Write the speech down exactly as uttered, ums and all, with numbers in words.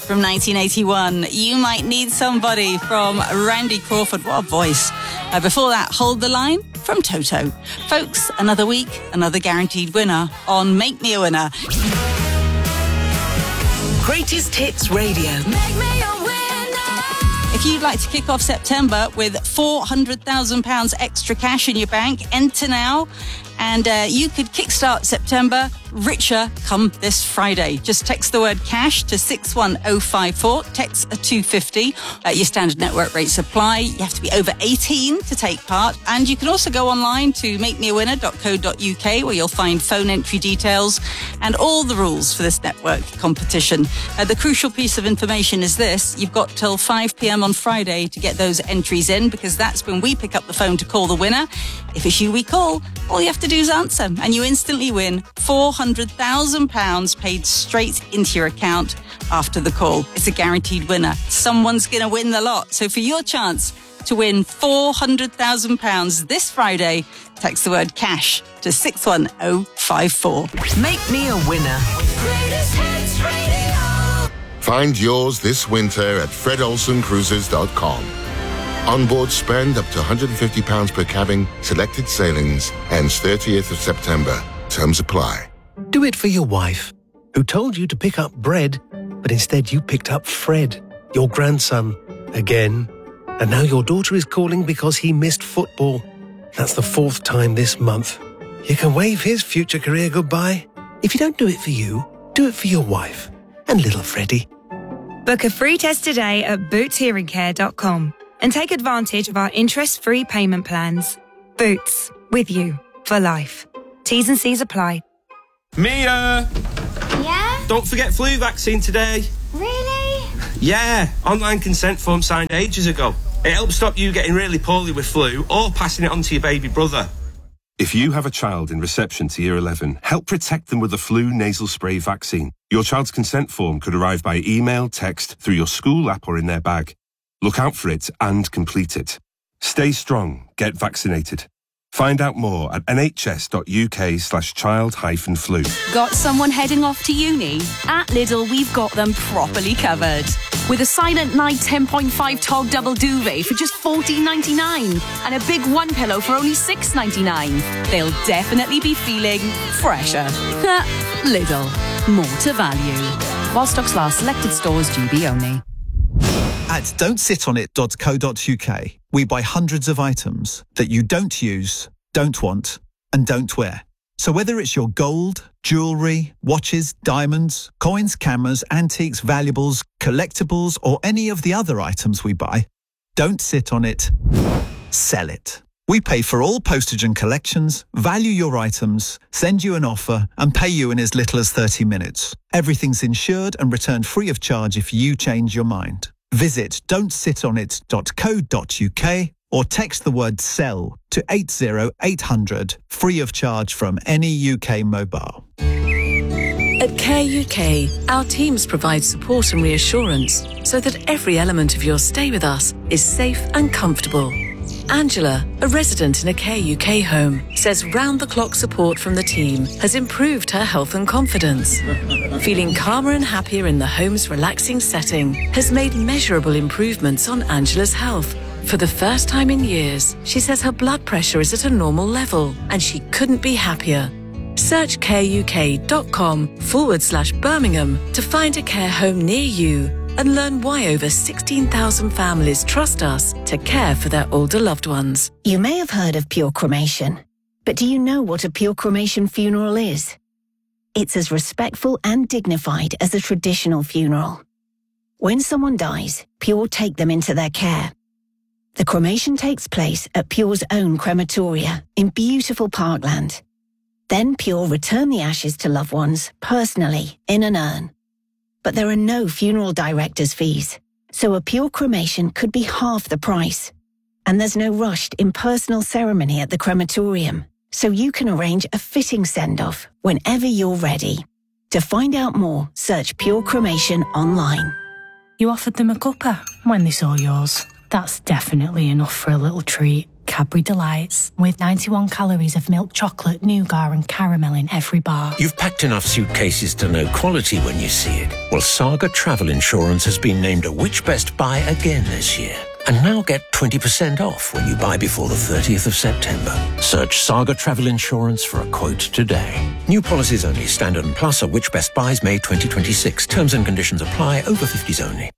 from nineteen eighty-one. You Might Need Somebody from Randy Crawford. What a voice. Uh, before that, Hold the Line from Toto. Folks, another week, another guaranteed winner on Make Me a Winner. Greatest Hits Radio. Make me a winner. If you'd like to kick off September with four hundred thousand pounds extra cash in your bank, enter now. And uh, you could kickstart September richer come this Friday. Just text the word cash to six one oh five four. Text a two fifty. Uh, your standard network rates apply. You have to be over eighteen to take part. And you can also go online to make me a winner dot co dot uk where you'll find phone entry details and all the rules for this network competition. Uh, the crucial piece of information is this. You've got till five p.m. on Friday to get those entries in, because that's when we pick up the phone to call the winner. If it's you we call, all you have to do is answer, and you instantly win four hundred thousand pounds paid straight into your account after the call. It's a guaranteed winner. Someone's going to win the lot. So for your chance to win four hundred thousand pounds this Friday, text the word cash to six one oh five four. Make me a winner. Greatest Hits Radio. Find yours this winter at fred olsen cruises dot com. Onboard spend up to one hundred fifty pounds per cabin. Selected sailings. Ends thirtieth of September. Terms apply. Do it for your wife, who told you to pick up bread, but instead you picked up Fred, your grandson, again. And now your daughter is calling because he missed football. That's the fourth time this month. You can wave his future career goodbye. If you don't do it for you, do it for your wife and little Freddie. Book a free test today at boots hearing care dot com. And take advantage of our interest-free payment plans. Boots, with you for life. T's and C's apply. Mia! Yeah? Don't forget flu vaccine today. Really? Yeah, online consent form signed ages ago. It helps stop you getting really poorly with flu or passing it on to your baby brother. If you have a child in reception to year eleven, help protect them with the flu nasal spray vaccine. Your child's consent form could arrive by email, text, through your school app or in their bag. Look out for it and complete it. Stay strong. Get vaccinated. Find out more at nhs.uk slash child hyphen flu. Got someone heading off to uni? At Lidl, we've got them properly covered. With a Silent Night ten point five tog double duvet for just fourteen ninety-nine and a big one pillow for only six ninety-nine. They'll definitely be feeling fresher. Lidl. More to value. While stocks last, selected stores G B only. At don't sit on it dot co dot uk, we buy hundreds of items that you don't use, don't want, and don't wear. So whether it's your gold, jewellery, watches, diamonds, coins, cameras, antiques, valuables, collectibles, or any of the other items we buy, don't sit on it, sell it. We pay for all postage and collections, value your items, send you an offer, and pay you in as little as thirty minutes. Everything's insured and returned free of charge if you change your mind. Visit don't sit on it dot co dot uk or text the word SELL to eight zero eight hundred, free of charge from any U K mobile. At Care U K, our teams provide support and reassurance so that every element of your stay with us is safe and comfortable. Angela, a resident in a Care U K home, says round-the-clock support from the team has improved her health and confidence. Feeling calmer and happier in the home's relaxing setting has made measurable improvements on Angela's health. For the first time in years, she says her blood pressure is at a normal level and she couldn't be happier. Search careuk.com forward slash Birmingham to find a care home near you and learn why over sixteen thousand families trust us to care for their older loved ones. You may have heard of pure cremation, but do you know what a pure cremation funeral is? It's as respectful and dignified as a traditional funeral. When someone dies, Pure take them into their care. The cremation takes place at Pure's own crematoria in beautiful Parkland. Then Pure return the ashes to loved ones personally in an urn. But there are no funeral director's fees, so a Pure cremation could be half the price. And there's no rushed impersonal ceremony at the crematorium, so you can arrange a fitting send-off whenever you're ready. To find out more, search Pure Cremation online. You offered them a cuppa when they saw yours. That's definitely enough for a little treat. Cadbury Delights, with ninety-one calories of milk chocolate, nougat and caramel in every bar. You've packed enough suitcases to know quality when you see it. Well, Saga Travel Insurance has been named a Which Best Buy again this year. And now get twenty percent off when you buy before the thirtieth of September. Search Saga Travel Insurance for a quote today. New policies only. Standard and Plus are Which Best Buys May twenty twenty-six. Terms and conditions apply. Over fifties only.